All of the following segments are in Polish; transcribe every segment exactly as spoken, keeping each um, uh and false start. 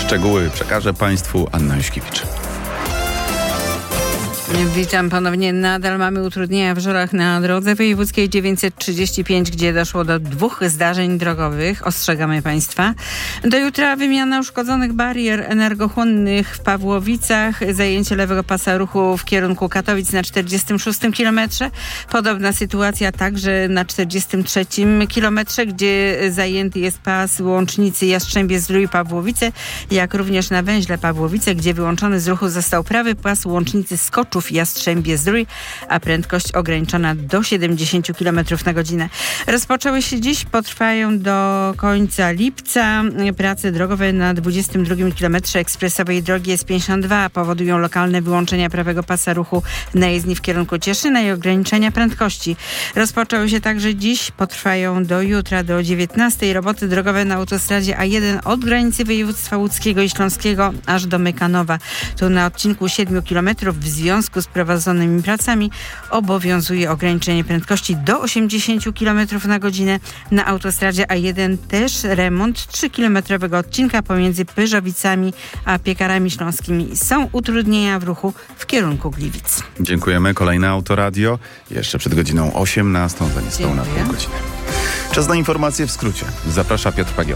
Szczegóły przekaże Państwu Anna Juśkiewicz. Witam ponownie. Nadal mamy utrudnienia w Żorach na drodze wojewódzkiej dziewięćset trzydzieści pięć, gdzie doszło do dwóch zdarzeń drogowych. Ostrzegamy Państwa. Do jutra wymiana uszkodzonych barier energochłonnych w Pawłowicach. Zajęcie lewego pasa ruchu w kierunku Katowic na czterdziestym szóstym kilometrze. Podobna sytuacja także na czterdziestym trzecim kilometrze, gdzie zajęty jest pas łącznicy Jastrzębie-Zdrój Pawłowice, jak również na węźle Pawłowice, gdzie wyłączony z ruchu został prawy pas łącznicy Skoczów Jastrzębie-Zdrój, a prędkość ograniczona do siedemdziesiąt kilometrów na godzinę. Rozpoczęły się dziś, potrwają do końca lipca. Prace drogowe na dwudziestym drugim kilometrze ekspresowej drogi S pięćdziesiąt dwa powodują lokalne wyłączenia prawego pasa ruchu na jezdni w kierunku Cieszyna i ograniczenia prędkości. Rozpoczęły się także dziś, potrwają do jutra, do dziewiętnastej. Roboty drogowe na autostradzie A jeden od granicy województwa łódzkiego i śląskiego aż do Mykanowa. Tu na odcinku siedmiu kilometrów w związku z prowadzonymi pracami obowiązuje ograniczenie prędkości do osiemdziesięciu kilometrów na godzinę. Na autostradzie A jeden też remont trzykilometrowego odcinka pomiędzy Pyrzowicami a Piekarami Śląskimi. Są utrudnienia w ruchu w kierunku Gliwic. Dziękujemy. Kolejne Autoradio. Jeszcze przed godziną osiemnastą, za niespełna pół godziny. Czas na informacje w skrócie. Zaprasza Piotr Pagieł.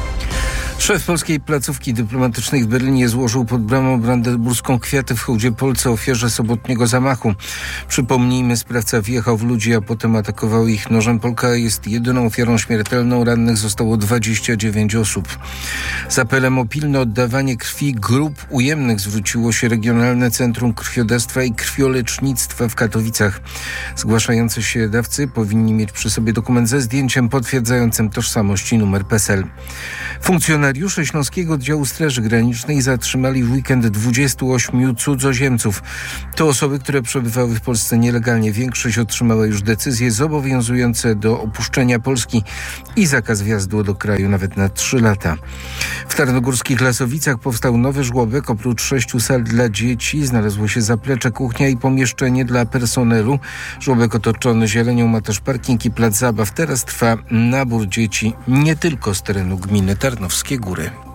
Szef polskiej placówki dyplomatycznej w Berlinie złożył pod bramą brandenburską kwiaty w hołdzie Polce, ofierze sobotniego zamachu. Przypomnijmy, sprawca wjechał w ludzi, a potem atakował ich nożem. Polka jest jedyną ofiarą śmiertelną. Rannych zostało dwadzieścia dziewięć osób. Z apelem o pilne oddawanie krwi grup ujemnych zwróciło się Regionalne Centrum Krwiodawstwa i Krwiolecznictwa w Katowicach. Zgłaszający się dawcy powinni mieć przy sobie dokument ze zdjęciem potwierdzającym tożsamość i numer P E S E L. Funkcjonariusze Śląskiego Oddziału Straży Granicznej zatrzymali w weekend dwudziestu ośmiu cudzoziemców. To osoby, które przebywały w Polsce nielegalnie. Większość otrzymała już decyzje zobowiązujące do opuszczenia Polski i zakaz wjazdu do kraju nawet na trzy lata. W Tarnogórskich Lasowicach powstał nowy żłobek. Oprócz sześciu sal dla dzieci znalazło się zaplecze, kuchnia i pomieszczenie dla personelu. Żłobek otoczony zielenią ma też parking i plac zabaw. Teraz trwa nabór dzieci nie tylko z terenu gminy Tarnowskie Góry.